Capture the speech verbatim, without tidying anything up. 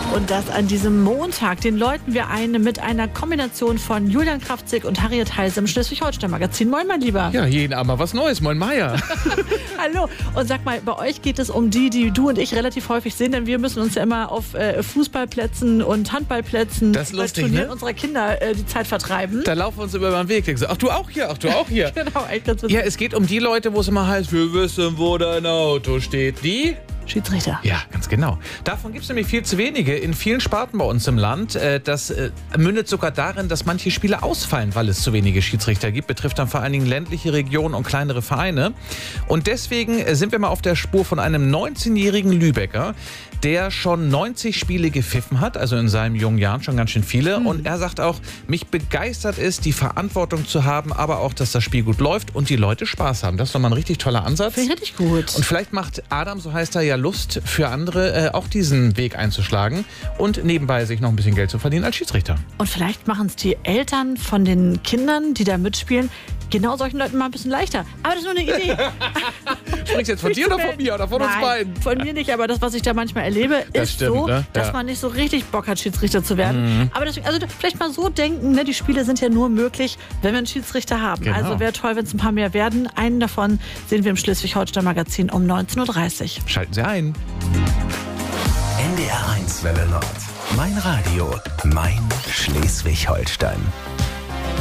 Und das an diesem Montag. Den läuten wir ein mit einer Kombination von Julian Kraftzig und Harriet Heise im Schleswig-Holstein-Magazin. Moin, mein Lieber. Ja, jeden Abend mal was Neues. Moin, Meier. Hallo. Und sag mal, bei euch geht es um die, die du und ich relativ häufig sehen, denn wir müssen uns ja immer auf äh, Fußballplätzen und Handballplätzen das ist lustig, bei Turnieren ne? unserer Kinder äh, die Zeit vertreiben. Da laufen wir uns über den Weg. Denkst du, ach, du auch hier, ach, du auch hier. Genau, echt ganz Ja, es geht um die Leute, wo es immer heißt, wir wissen, wo dein Auto steht. Die? Schiedsrichter. Ja, ganz genau. Davon gibt es nämlich viel zu wenige in vielen Sparten bei uns im Land. Das mündet sogar darin, dass manche Spiele ausfallen, weil es zu wenige Schiedsrichter gibt. Betrifft dann vor allen Dingen ländliche Regionen und kleinere Vereine. Und deswegen sind wir mal auf der Spur von einem neunzehnjährigen Lübecker, der schon neunzig Spiele gepfiffen hat, also in seinen jungen Jahren schon ganz schön viele. Mhm. Und er sagt auch, mich begeistert es, die Verantwortung zu haben, aber auch, dass das Spiel gut läuft und die Leute Spaß haben. Das ist nochmal ein richtig toller Ansatz. Finde ich richtig gut. Und vielleicht macht Adam, so heißt er, ja Lust für andere, äh, auch diesen Weg einzuschlagen und nebenbei sich noch ein bisschen Geld zu verdienen als Schiedsrichter. Und vielleicht machen es die Eltern von den Kindern, die da mitspielen, genau solchen Leuten mal ein bisschen leichter. Aber das ist nur eine Idee. Sprichst du jetzt von dir oder von mir oder von Nein, uns beiden? Von mir nicht, aber das, was ich da manchmal erlebe, Das ist stimmt, so, ne? dass Ja. man nicht so richtig Bock hat, Schiedsrichter zu werden. Mhm. Aber deswegen, also vielleicht mal so denken, ne, die Spiele sind ja nur möglich, wenn wir einen Schiedsrichter haben. Genau. Also wäre toll, wenn es ein paar mehr werden. Einen davon sehen wir im Schleswig-Holstein-Magazin um neunzehn Uhr dreißig. Schalten Sie ein. N D R eins Welle Nord. Mein Radio, mein Schleswig-Holstein.